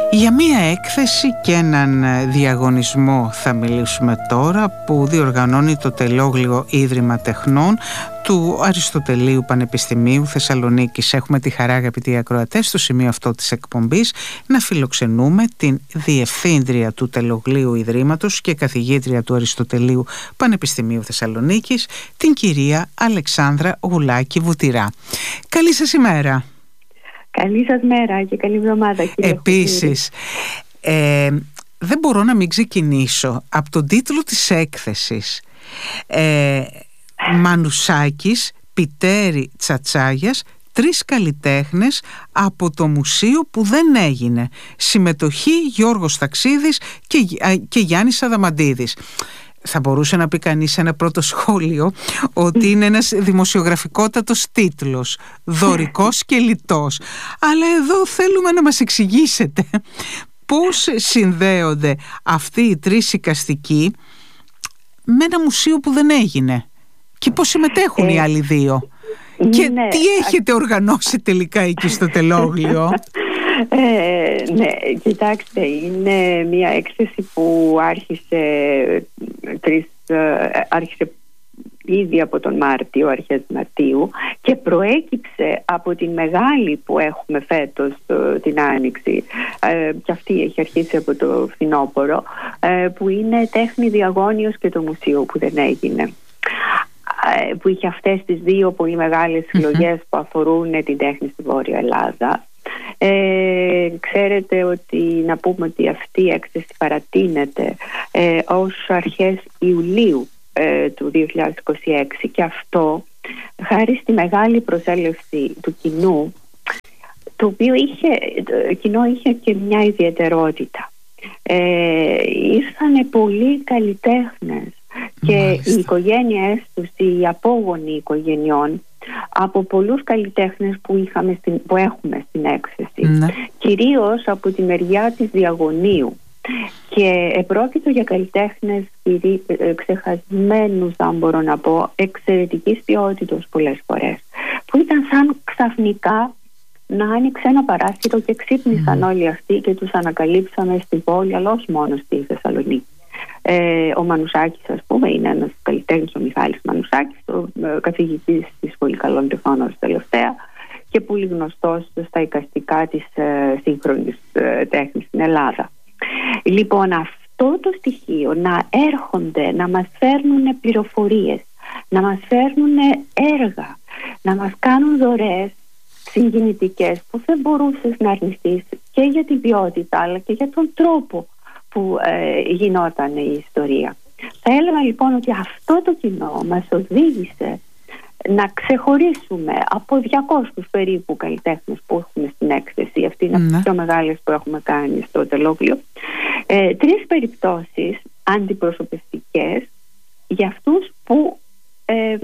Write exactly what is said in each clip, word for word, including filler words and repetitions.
Για μία έκθεση και έναν διαγωνισμό θα μιλήσουμε τώρα, που διοργανώνει το Τελόγλιο Ίδρυμα Τεχνών του Αριστοτελείου Πανεπιστημίου Θεσσαλονίκης. Έχουμε τη χαρά, αγαπητοί ακροατές, στο σημείο αυτό της εκπομπής να φιλοξενούμε την Διευθύντρια του Τελογλίου Ιδρύματος και καθηγήτρια του Αριστοτελείου Πανεπιστημίου Θεσσαλονίκης, την κυρία Αλεξάνδρα Γουλάκη Βουτυρά. Καλή σας ημέρα. Καλή σας μέρα και καλή εβδομάδα, κύριε. Επίσης, ε, δεν μπορώ να μην ξεκινήσω από τον τίτλο της έκθεσης. Ε, Μανουσάκης, Πιτέρη, Τσατσάγιας, τρεις καλλιτέχνες από το μουσείο που δεν έγινε. Συμμετοχή Γιώργος Ταξίδης και, και Γιάννης Αδαμαντίδης. Θα μπορούσε να πει κανείς ένα πρώτο σχόλιο ότι είναι ένας δημοσιογραφικότατος τίτλος, δωρικός και λιτός. Αλλά εδώ θέλουμε να μας εξηγήσετε πώς συνδέονται αυτοί οι τρεις εικαστικοί με ένα μουσείο που δεν έγινε και πώς συμμετέχουν ε, οι άλλοι δύο. Και ναι, τι έχετε οργανώσει τελικά εκεί στο Τελόγλιο? Ε, ναι, κοιτάξτε, είναι μια έκθεση που άρχισε, τρεις, άρχισε ήδη από τον Μάρτιο, αρχές Μαρτίου, και προέκυψε από την μεγάλη που έχουμε φέτος την Άνοιξη, ε, και αυτή έχει αρχίσει από το φθινόπωρο, ε, που είναι τέχνη διαγώνιος και το μουσείο που δεν έγινε, που είχε αυτές τις δύο πολύ μεγάλες συλλογές mm-hmm. που αφορούν την τέχνη στη Βόρεια Ελλάδα. Ε, ξέρετε ότι να πούμε ότι αυτή η έκθεση παρατείνεται ε, ως αρχές Ιουλίου ε, του δύο χιλιάδες είκοσι έξι, και αυτό χάρη στη μεγάλη προσέλευση του κοινού, το οποίο είχε, το κοινό είχε και μια ιδιαιτερότητα. Ε, ήρθανε πολλοί καλλιτέχνες και Μάλιστα. οι οικογένειές τους, οι απόγονοι οικογενειών, από πολλούς καλλιτέχνες που, είχαμε στην, που έχουμε στην έκθεση, ναι. κυρίως από τη μεριά της διαγωνίου, και επρόκειτο για καλλιτέχνες ξεχασμένους, αν μπορώ να πω, εξαιρετικής ποιότητας πολλές φορές, που ήταν σαν ξαφνικά να άνοιξε ένα παράθυρο και ξύπνησαν mm. όλοι αυτοί και τους ανακαλύψαμε στην πόλη, αλλά όχι μόνο στη Θεσσαλονίκη. Ε, ο Μανουσάκης, ας πούμε, είναι ένας καλλιτέχνης, ο Μιχάλης Μανουσάκης, ο ε, καθηγητής της Πολύ Καλών Τεχνών τελευταία και πολύ γνωστός στα εικαστικά της ε, σύγχρονης ε, τέχνης στην Ελλάδα. Λοιπόν, αυτό το στοιχείο, να έρχονται, να μας φέρνουν πληροφορίες, να μας φέρνουν έργα, να μας κάνουν δωρεές συγκινητικές που δεν μπορούσες να αρνηθείς, και για την ποιότητα αλλά και για τον τρόπο που ε, γινόταν η ιστορία. Θα έλεγα λοιπόν ότι αυτό το κοινό μας οδήγησε να ξεχωρίσουμε από διακόσιους περίπου καλλιτέχνες που έχουμε στην έκθεση, αυτή είναι από τις πιο μεγάλες που έχουμε κάνει στο Τελόγλιο, ε, τρεις περιπτώσεις αντιπροσωπευτικές για αυτούς που ε, ε,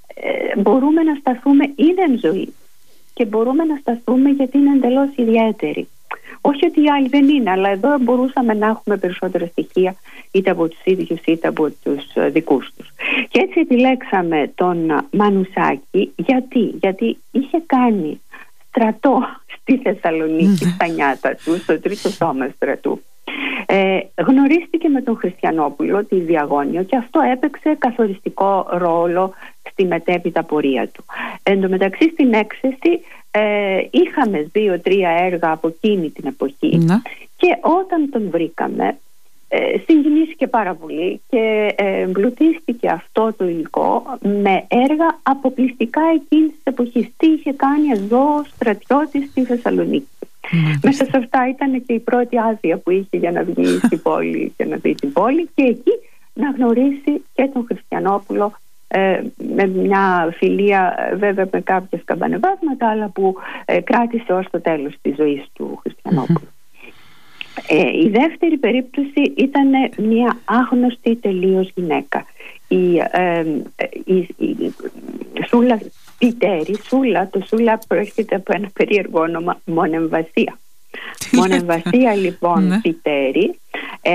μπορούμε να σταθούμε, είναι εν ζωή και μπορούμε να σταθούμε γιατί είναι εντελώς ιδιαίτεροι. Όχι ότι οι άλλοι δεν είναι, αλλά εδώ μπορούσαμε να έχουμε περισσότερα στοιχεία είτε από τους ίδιους είτε από τους δικούς τους. Και έτσι επιλέξαμε τον Μανουσάκη. Γιατί, γιατί είχε κάνει στρατό στη Θεσσαλονίκη, στα νιάτα του, στο τρίτο σώμα στρατού. Ε, γνωρίστηκε με τον Χριστιανόπουλο, τη Διαγώνιο, και αυτό έπαιξε καθοριστικό ρόλο στη μετέπειτα πορεία του. Εν τω μεταξύ, στην έκθεση ε, είχαμε δύο-τρία έργα από εκείνη την εποχή, να. και όταν τον βρήκαμε ε, συγκινήθηκε πάρα πολύ και ε, εμπλουτίστηκε αυτό το υλικό με έργα αποκλειστικά εκείνης της εποχής. Τι είχε κάνει εδώ ο στρατιώτης στη Θεσσαλονίκη. Mm. Μέσα σε αυτά ήταν και η πρώτη άδεια που είχε για να βγει στην πόλη και να δει την πόλη, και εκεί να γνωρίσει και τον Χριστιανόπουλο, ε, με μια φιλία βέβαια με κάποιες καμπανεβάσματα, αλλά που ε, κράτησε ως το τέλος της ζωής του Χριστιανόπουλου. Mm-hmm. ε, η δεύτερη περίπτωση ήταν μια άγνωστη τελείως γυναίκα, η, ε, η, η, η Σούλα Πιτέρη. Σούλα, το Σούλα προέρχεται από ένα περίεργο όνομα, Μονεμβασία. Μονεμβασία λοιπόν Πιτέρη, ε,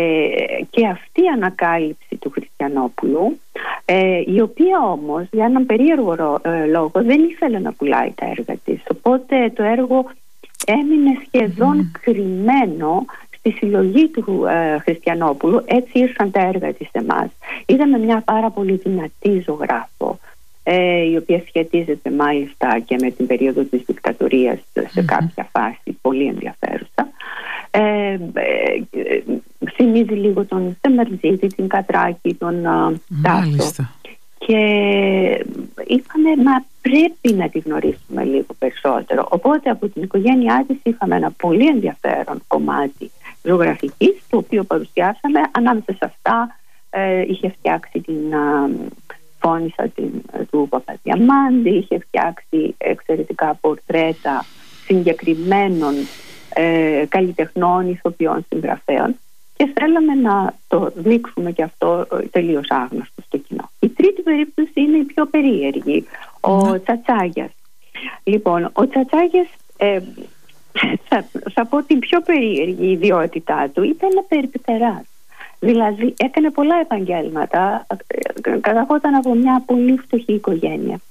και αυτή η ανακάλυψη του Χριστιανόπουλου, ε, η οποία όμως για έναν περίεργο ε, λόγο δεν ήθελε να πουλάει τα έργα της, οπότε το έργο έμεινε σχεδόν mm. κρυμμένο στη συλλογή του ε, Χριστιανόπουλου. Έτσι ήρθαν τα έργα της σε εμάς. Είδαμε μια πάρα πολύ δυνατή ζωγράφο, ε, η οποία σχετίζεται μάλιστα και με την περίοδο της δικτατορίας σε mm-hmm. κάποια φάση, πολύ ενδιαφέρουσα. Ε, ε, ε, θυμίζει λίγο τον Στεμερτζίδη, την Κατράκη, τον Τάσο. Και είπαμε, μα πρέπει να τη γνωρίσουμε λίγο περισσότερο. Οπότε από την οικογένειά της είχαμε ένα πολύ ενδιαφέρον κομμάτι ζωγραφικής, το οποίο παρουσιάσαμε. Ανάμεσα σε αυτά ε, είχε φτιάξει την α, φώνησα την, του Παπαδιαμάντη, είχε φτιάξει εξαιρετικά πορτρέτα συγκεκριμένων ε, καλλιτεχνών, ηθοποιών, συγγραφέων, και θέλαμε να το δείξουμε και αυτό τελείως άγνωστο στο κοινό. Η τρίτη περίπτωση είναι η πιο περίεργη, ο mm. Τσατσάγιας. Λοιπόν, ο Τσατσάγιας, ε, θα, θα πω την πιο περίεργη ιδιότητά του, ήταν περιπτεράς. Δηλαδή έκανε πολλά επαγγέλματα, καταγόταν από μια πολύ φτωχή οικογένεια.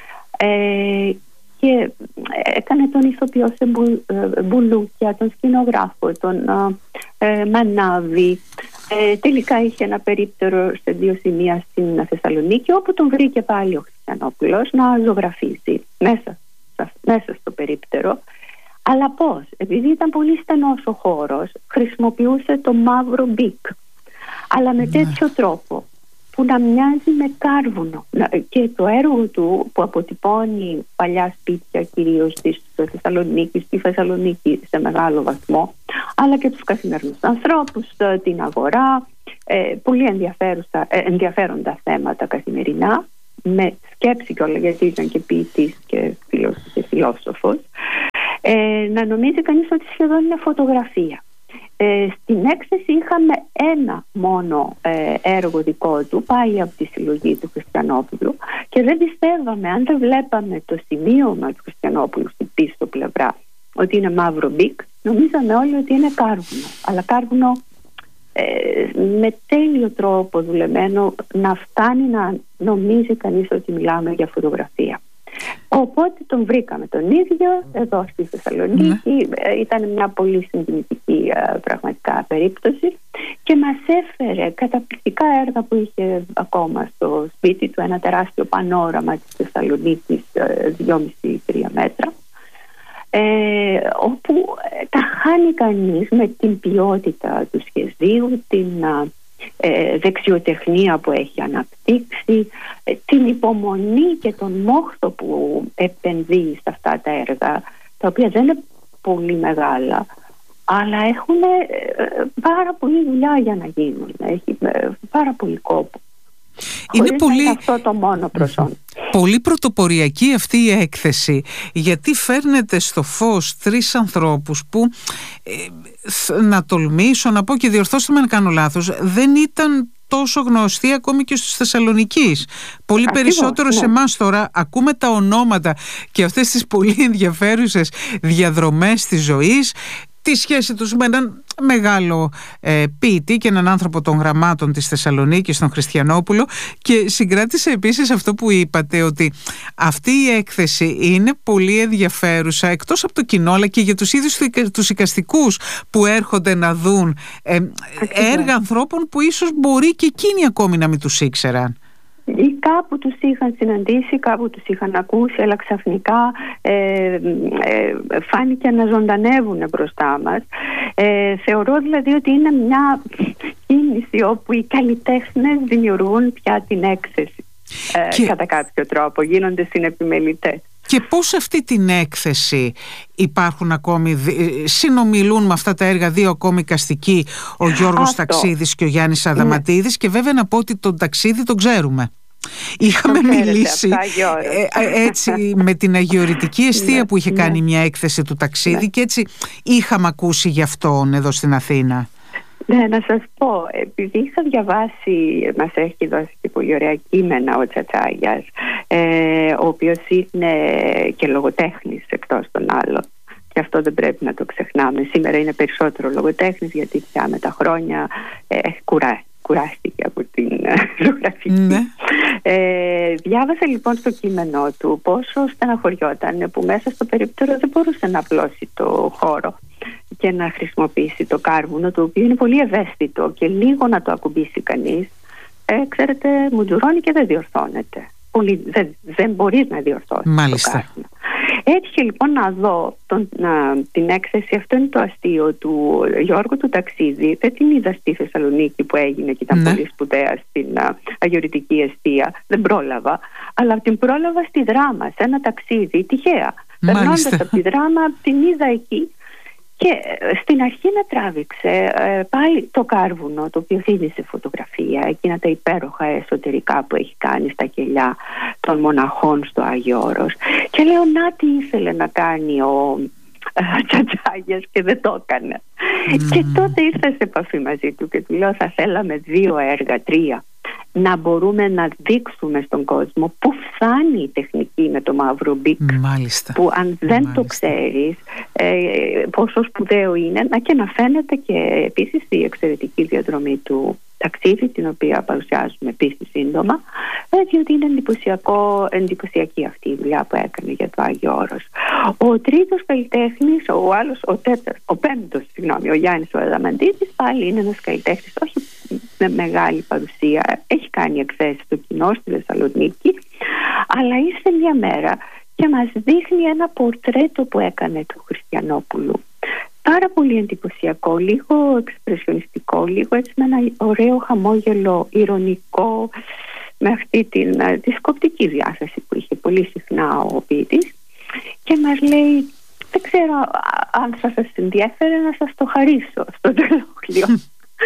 Ε, και έκανε τον ηθοποιό σε μπου, ε, μπουλούκια, τον σκηνογράφο, τον ε, Μανάβη. Ε, τελικά είχε ένα περίπτερο σε δύο σημεία στην Θεσσαλονίκη, όπου τον βρήκε πάλι ο Χριστιανόπουλος να ζωγραφίσει μέσα, μέσα στο περίπτερο. Αλλά πώς? Επειδή ήταν πολύ στενός ο χώρος, χρησιμοποιούσε το μαύρο μπικ, αλλά με τέτοιο τρόπο που να μοιάζει με κάρβουνο. Και το έργο του, που αποτυπώνει παλιά σπίτια κυρίως στη Θεσσαλονίκη, στη Θεσσαλονίκη σε μεγάλο βαθμό, αλλά και τους καθημερινούς ανθρώπους, την αγορά, ε, πολύ ενδιαφέροντα θέματα καθημερινά, με σκέψη κιόλας, γιατί ήταν και ποιητής και, και φιλόσοφος, ε, να νομίζει κανείς ότι σχεδόν είναι φωτογραφία. Ε, στην έκθεση είχαμε ένα μόνο ε, έργο δικό του, πάει από τη συλλογή του Χριστιανόπουλου, και δεν πιστεύαμε, αν δεν βλέπαμε το σημείωμα του Χριστιανόπουλου στην πίσω πλευρά ότι είναι μαύρο μπικ, νομίζαμε όλοι ότι είναι κάρβουνο, αλλά κάρβουνο ε, με τέλειο τρόπο δουλεμένο, να φτάνει να νομίζει κανείς ότι μιλάμε για φωτογραφία. Οπότε τον βρήκαμε τον ίδιο εδώ στη Θεσσαλονίκη. Mm. Ήταν μια πολύ συγκινητική πραγματικά περίπτωση, και μας έφερε καταπληκτικά έργα που είχε ακόμα στο σπίτι του, ένα τεράστιο πανόραμα της Θεσσαλονίκης, δυόμισι με τρία μέτρα, ε, όπου τα χάνει κανείς με την ποιότητα του σχεδίου, την Ε, δεξιοτεχνία που έχει αναπτύξει, ε, την υπομονή και τον μόχθο που επενδύει σε αυτά τα έργα, τα οποία δεν είναι πολύ μεγάλα, αλλά έχουν ε, πάρα πολύ δουλειά για να γίνουν. Έχει ε, πάρα πολύ κόπο. Είναι πολύ... αυτό το μόνο προσόν. Πολύ πρωτοποριακή αυτή η έκθεση, γιατί φέρνετε στο φως τρεις ανθρώπους που, ε, να τολμήσω να πω, και διορθώστε με αν κάνω λάθος, δεν ήταν τόσο γνωστοί ακόμη και στους Θεσσαλονικείς. Πολύ Ακριβώς, περισσότερο ναι. σε εμάς τώρα ακούμε τα ονόματα και αυτές τις πολύ ενδιαφέρουσες διαδρομές της ζωής, τη σχέση τους με έναν μεγάλο ε, ποιητή και έναν άνθρωπο των γραμμάτων της Θεσσαλονίκης, τον Χριστιανόπουλο, και συγκράτησε επίσης αυτό που είπατε, ότι αυτή η έκθεση είναι πολύ ενδιαφέρουσα εκτός από το κοινό, αλλά και για τους ίδιους τους εικαστικούς που έρχονται να δουν ε, έργα ανθρώπων που ίσως μπορεί και εκείνοι ακόμη να μην τους ήξεραν. Ή κάπου τους είχαν συναντήσει, κάπου τους είχαν ακούσει, αλλά ξαφνικά ε, ε, φάνηκε να ζωντανεύουν μπροστά μας. Ε, θεωρώ δηλαδή ότι είναι μια κίνηση όπου οι καλλιτέχνες δημιουργούν πια την έκθεση, ε, και... κατά κάποιο τρόπο, γίνονται συνεπιμελητές. Και πώς αυτή την έκθεση υπάρχουν ακόμη, συνομιλούν με αυτά τα έργα δύο ακόμη εικαστικοί, ο Γιώργος Αυτό. Ταξίδης και ο Γιάννης Αδαματίδης, ναι. Και βέβαια να πω ότι τον Ταξίδη τον ξέρουμε. Είχαμε μιλήσει ε, έτσι με την αγιορητική εστία που είχε κάνει μια έκθεση του Ταξίδη, και έτσι είχαμε ακούσει γι' αυτόν εδώ στην Αθήνα. Ναι, να σας πω, επειδή είχα διαβάσει, μας έχει δώσει και πολύ ωραία κείμενα ο Τσατσάγιας, ε, ο οποίος είναι και λογοτέχνης εκτός των άλλων, και αυτό δεν πρέπει να το ξεχνάμε. Σήμερα είναι περισσότερο λογοτέχνης, γιατί πια με τα χρόνια ε, κουρά, κουράστηκε από την ζωγραφική. Ναι. Ε, διάβασα λοιπόν στο κείμενό του πόσο στεναχωριόταν που μέσα στο περίπτερο δεν μπορούσε να απλώσει το χώρο και να χρησιμοποιήσει το κάρβουνο, το οποίο είναι πολύ ευαίσθητο και λίγο να το ακουμπήσει κανείς, ε, ξέρετε, μουτζουρώνει και δεν διορθώνεται. Πολύ, δεν, δεν μπορείς να διορθώσεις. Μάλιστα. Το κάρβουνο. Έτυχε λοιπόν να δω τον, να, την έκθεση. Αυτό είναι το αστείο του Γιώργου του Ταξίδη. Δεν την είδα στη Θεσσαλονίκη που έγινε και ήταν ναι. πολύ σπουδαία στην αγιορητική εστία. Δεν πρόλαβα. Αλλά την πρόλαβα στη Δράμα, σε ένα ταξίδι, τυχαία. Περνώντας από τη Δράμα, την είδα εκεί. Και στην αρχή με τράβηξε ε, πάλι το κάρβουνο, το οποίο θύμισε φωτογραφία, εκείνα τα υπέροχα εσωτερικά που έχει κάνει στα κελιά των μοναχών στο Άγιο Όρος. Και λέω, να τι ήθελε να κάνει ο ε, Τσατσάγιας και δεν το έκανε. Mm. Και τότε ήρθα σε επαφή μαζί του και του λέω, θα θέλαμε δύο έργα, τρία, να μπορούμε να δείξουμε στον κόσμο πού φτάνει η τεχνική με το μαύρο μπικ. Μάλιστα. Που αν δεν Μάλιστα. το ξέρεις ε, πόσο σπουδαίο είναι, να και να φαίνεται. Και επίσης η εξαιρετική διαδρομή του Ταξίδι, την οποία παρουσιάζουμε επίσης σύντομα, ε, διότι είναι εντυπωσιακό, εντυπωσιακή αυτή η δουλειά που έκανε για το Άγιο Όρος. Ο τρίτος καλλιτέχνης, ο άλλος, ο, τέταρτος, ο πέμπτος, συγγνώμη, ο Γιάννης ο Αδαμαντίδης, πάλι είναι ένας καλλιτέχνης, όχι με μεγάλη παρουσία, έχει κάνει εκθέσεις στο κοινό στη Θεσσαλονίκη, αλλά ήρθε μια μέρα και μας δείχνει ένα πορτρέτο που έκανε του Χριστιανόπουλου. Πάρα πολύ εντυπωσιακό, λίγο εξπρεσιονιστικό, λίγο έτσι με ένα ωραίο χαμόγελο, ηρωνικό, με αυτή την τη σκοπτική διάθεση που είχε πολύ συχνά ο ποιητής, και μας λέει, δεν ξέρω αν θα σας ενδιέφερε να σας το χαρίσω στο τελόγλιο.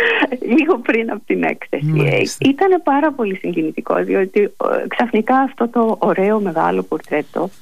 Λίγο πριν από την έκθεση. Ήταν πάρα πολύ συγκινητικό, διότι ξαφνικά αυτό το ωραίο μεγάλο πορτρέτο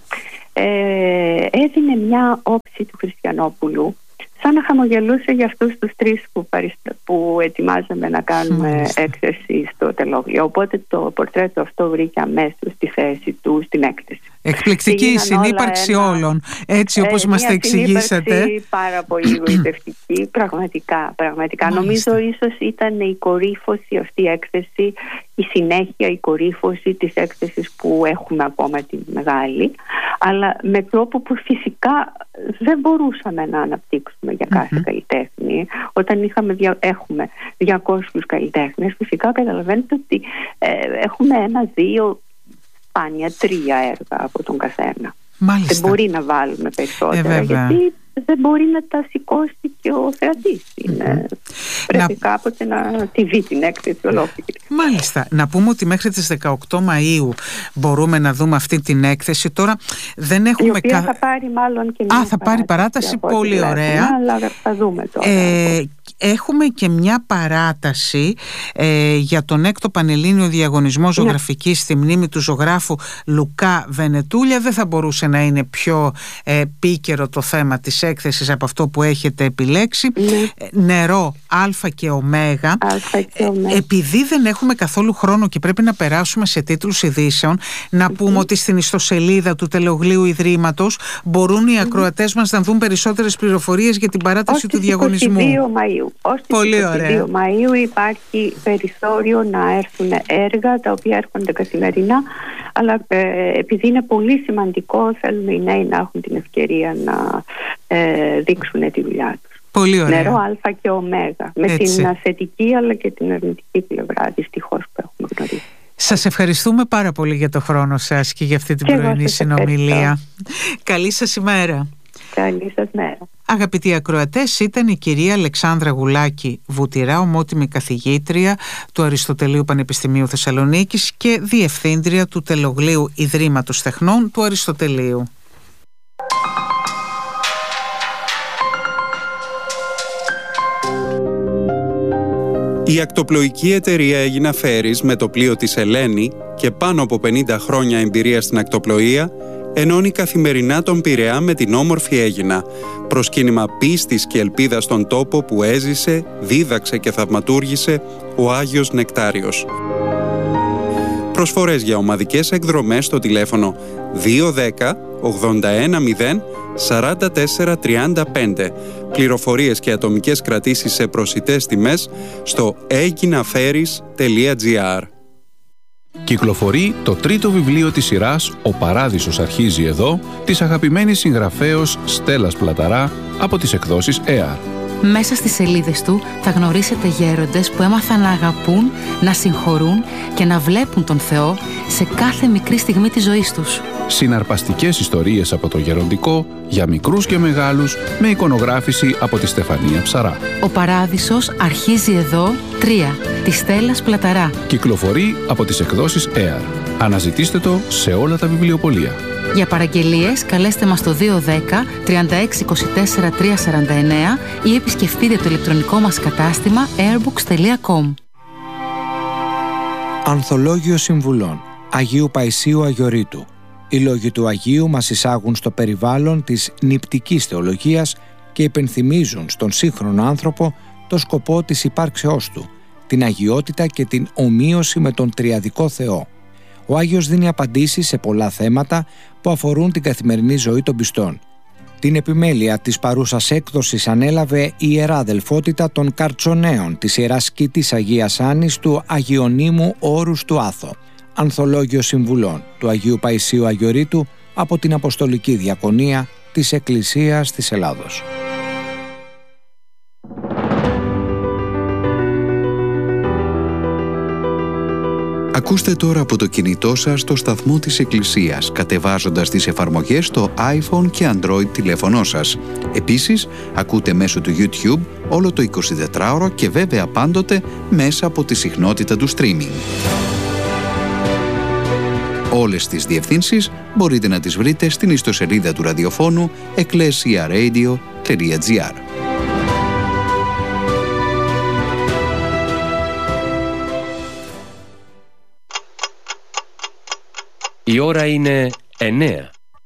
ε, έδινε μια όψη του Χριστιανόπουλου, σαν να χαμογελούσε για αυτούς τους τρεις που, παριστα... που ετοιμάζαμε να κάνουμε Μάλιστα. έκθεση στο τελόγλιο. Οπότε το πορτρέτο αυτό βρήκε αμέσως στη θέση του στην έκθεση. Εκπληκτική η συνύπαρξη ένα... όλων, έτσι όπως ε, μας τα εξηγήσατε. Πάρα πολύ γοητευτική, πραγματικά. πραγματικά. Νομίζω ίσως ήταν η κορύφωση αυτή η έκθεση, η συνέχεια, η κορύφωση της έκθεσης που έχουμε ακόμα τη μεγάλη, αλλά με τρόπο που φυσικά δεν μπορούσαμε να αναπτύξουμε για κάθε mm-hmm. καλλιτέχνη. Όταν είχαμε, έχουμε διακόσιους καλλιτέχνες, φυσικά καταλαβαίνετε ότι ε, έχουμε ένα, δύο, σπάνια τρία έργα από τον καθένα. Μάλιστα. Δεν μπορεί να βάλουμε περισσότερα, ε, γιατί δεν μπορεί να τα σηκώσει και ο θεατής. Είναι... Mm-hmm. Πρέπει να... κάποτε να τη δει την έκθεση ολόκληρη. Μάλιστα. Να πούμε ότι μέχρι τις δεκαοκτώ Μαΐου μπορούμε να δούμε αυτή την έκθεση. Τώρα δεν έχουμε... Η οποία κα... θα πάρει μάλλον και μια Α, θα πάρει παράταση, πολύ βλέπουμε, ωραία. Αλλά θα δούμε τώρα. Ε, έχουμε και μια παράταση ε, για τον έκτο Πανελλήνιο Διαγωνισμό Ζωγραφικής, ναι. στη μνήμη του ζωγράφου Λουκά Βενετούλια. Δεν θα μπορούσε να είναι πιο ε, επίκαιρο το θέμα της έκθεσης από αυτό που έχετε επιλέξει. Ναι. Νερό Α και Ω. Ε, επειδή δεν έχουμε καθόλου χρόνο και πρέπει να περάσουμε σε τίτλους ειδήσεων, να mm-hmm. πούμε ότι στην ιστοσελίδα του Τελεογλίου Ιδρύματος μπορούν οι ακροατές μας να δουν περισσότερες πληροφορίες για την παράταση Ως του διαγωνισμού. είκοσι δύο Μαΐου. Ως Πολύ είκοσι δύο Μαΐου υπάρχει περιθώριο να έρθουν έργα τα οποία έρχονται καθημερινά, αλλά ε, επειδή είναι πολύ σημαντικό, θέλουμε οι νέοι να έχουν την ευκαιρία να ε, δείξουν τη δουλειά τους. Πολύ ωραία. Νερό Α και Ω, με Έτσι. την θετική αλλά και την αρνητική πλευρά, δυστυχώς, που έχουμε γνωρίσει. Σας ευχαριστούμε πάρα πολύ για το χρόνο σας και για αυτή την και πρωινή συνομιλία. Καλή σας ημέρα. Καλή σας μέρα. Αγαπητοί ακροατές, ήταν η κυρία Αλεξάνδρα Γουλάκη Βουτυρά, ομότιμη καθηγήτρια του Αριστοτελείου Πανεπιστημίου Θεσσαλονίκης και διευθύντρια του Τελεογλίου Ιδρύματος Τεχνών του Αριστοτελείου. Η ακτοπλοϊκή εταιρεία Αίγινα Φέρις με το πλοίο της Ελένη και πάνω από πενήντα χρόνια εμπειρία στην ακτοπλοεία ενώνει καθημερινά τον Πειραιά με την όμορφη Αίγινα, προσκύνημα πίστης και ελπίδας στον τόπο που έζησε, δίδαξε και θαυματούργησε ο Άγιος Νεκτάριος. Προσφορές για ομαδικές εκδρομές στο τηλέφωνο δύο ένα μηδέν ογδόντα ένα μηδέν σαράντα τέσσερα τριάντα πέντε. Πληροφορίες και ατομικές κρατήσεις σε προσιτές τιμές στο aeginaferis τελεία gr. Κυκλοφορεί το τρίτο βιβλίο της σειράς «Ο Παράδεισος αρχίζει εδώ» της αγαπημένης συγγραφέως Στέλλας Πλαταρά από τις εκδόσεις έαρ. Μέσα στις σελίδες του θα γνωρίσετε γέροντες που έμαθαν να αγαπούν, να συγχωρούν και να βλέπουν τον Θεό σε κάθε μικρή στιγμή της ζωής τους. Συναρπαστικές ιστορίες από το γεροντικό για μικρούς και μεγάλους με εικονογράφηση από τη Στεφανία Ψαρά. «Ο Παράδεισος αρχίζει εδώ» τρία της Στέλλας Πλαταρά. Κυκλοφορεί από τις εκδόσεις έαρ. Αναζητήστε το σε όλα τα βιβλιοπωλεία. Για παραγγελίες καλέστε μας στο δύο ένα μηδέν τρία έξι δύο τέσσερα τρία τέσσερα εννέα ή επισκεφτείτε το ηλεκτρονικό μας κατάστημα airbooks τελεία com. Ανθολόγιο Συμβουλών Αγίου Παϊσίου Αγιορείτου. Οι λόγοι του Αγίου μας εισάγουν στο περιβάλλον της νηπτικής θεολογίας και υπενθυμίζουν στον σύγχρονο άνθρωπο το σκοπό της υπάρξεώς του, την αγιότητα και την ομοίωση με τον τριαδικό Θεό. Ο Άγιος δίνει απαντήσεις σε πολλά θέματα που αφορούν την καθημερινή ζωή των πιστών. Την επιμέλεια της παρούσας έκδοσης ανέλαβε η Ιερά Αδελφότητα των Καρτσονέων της Ιεράς Σκήτης Αγίας Άννης του Αγιονύμου Όρους του Άθο. Ανθολόγιο Συμβουλών του Αγίου Παϊσίου Αγιορείτου από την Αποστολική Διακονία της Εκκλησίας της Ελλάδος. Ακούστε τώρα από το κινητό σας το σταθμό της Εκκλησίας, κατεβάζοντας τις εφαρμογές στο iPhone και Android τηλέφωνό σας. Επίσης, ακούτε μέσω του YouTube όλο το εικοσιτετράωρο και βέβαια πάντοτε μέσα από τη συχνότητα του streaming. Όλες τις διευθύνσεις μπορείτε να τις βρείτε στην ιστοσελίδα του ραδιοφώνου ecclesiaradio τελεία gr. Η ώρα είναι εννέα.